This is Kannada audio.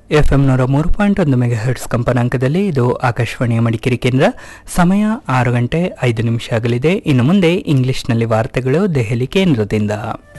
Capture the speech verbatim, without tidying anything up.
ಎಫ್ಎಂ ನೂರ ಮೂರು ಪಾಯಿಂಟ್ ಒಂದು ಮೆಗಾ ಹರ್ಟ್ಸ್ ಕಂಪನಾಂಕದಲ್ಲಿ ಇದು ಆಕಾಶವಾಣಿಯ ಮಡಿಕೇರಿ ಕೇಂದ್ರ. ಸಮಯ ಆರು ಗಂಟೆ ಐದು ನಿಮಿಷ ಆಗಲಿದೆ. ಇನ್ನು ಮುಂದೆ ಇಂಗ್ಲಿಷ್ನಲ್ಲಿ ವಾರ್ತೆಗಳು ದೆಹಲಿ ಕೇಂದ್ರದಿಂದ.